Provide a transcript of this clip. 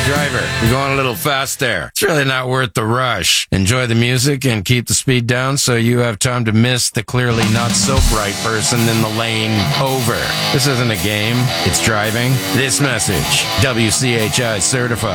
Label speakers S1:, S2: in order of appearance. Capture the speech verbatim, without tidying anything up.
S1: Driver, you're going a little fast there. It's really not worth the rush. Enjoy the music and keep the speed down so you have time to miss the clearly not so bright person in the lane over. This isn't a game. It's driving. This message, W C H I certified.